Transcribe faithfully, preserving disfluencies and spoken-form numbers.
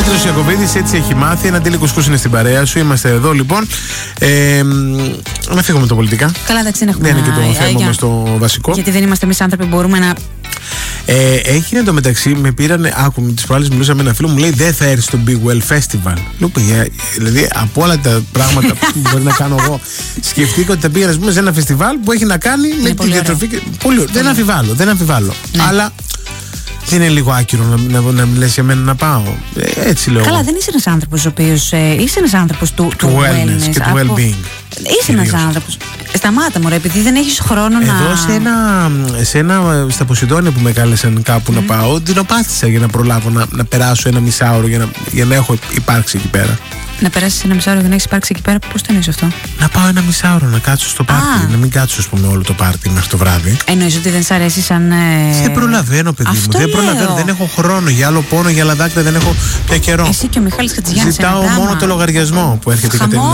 Δημήτρης Ιακωβίδης, έτσι έχει μάθει. Ένα τέλειο κουσκούς είναι στην παρέα σου. Είμαστε εδώ λοιπόν. Ε, να φύγουμε με το πολιτικά. Καλά, εντάξει, δεν έχουμε. Δεν είναι και το θέμα μας το βασικό. Γιατί δεν είμαστε εμείς άνθρωποι, μπορούμε να. Ε, έγινε το μεταξύ, με πήραν, άκου με τις προάλλες μιλούσα με ένα φίλο, μου λέει δεν θα έρθει στο Big Well Festival. Λέω παιδιά, δηλαδή από όλα τα πράγματα που μπορεί να κάνω εγώ, σκεφτήκα ότι θα πήγα να πούμε σε ένα φεστιβάλ που έχει να κάνει με τη διατροφή. Πολύ ωραίο. Δεν αμφιβάλλω, δεν αμφιβάλλω. Ναι. Αλλά δεν είναι λίγο άκυρο να, να, να μιλές για μένα να πάω. Ε, έτσι λέω. Καλά, δεν είσαι ένας άνθρωπος ο οποίος. Ε, είσαι ένας άνθρωπος του, του, του wellness, wellness και του από... well-being. Είσαι ένας άνθρωπος. Σταμάτα μωρέ, επειδή δεν έχεις χρόνο Εδώ να. Εδώ σε ένα, σε ένα, στα Ποσειδόνια που με κάλεσαν κάπου mm. να πάω, δεινοπάθησα για να προλάβω να, να περάσω ένα μισάωρο για να, για να έχω υπάρξει εκεί πέρα. Να περάσεις ένα μισάωρο για να έχεις υπάρξει εκεί πέρα, πώς το εννοείς αυτό? Να πάω ένα μισάωρο, να κάτσω στο πάρτι. Ah. Να μην κάτσω, ας πούμε, όλο το πάρτι μέχρι το βράδυ. Εννοείς ότι δεν σ' αρέσει σαν. Ε... Δεν προλαβαίνω, παιδί αυτό μου. Δεν λέω. προλαβαίνω. Δεν έχω χρόνο για άλλο πόνο, για άλλα δάκρυα, δεν έχω πια καιρό. Εσύ και ο Μιχάλης Χατζηγιάννης. Ζητάω μόνο το λογαριασμό που έρχεται η Κατερίνα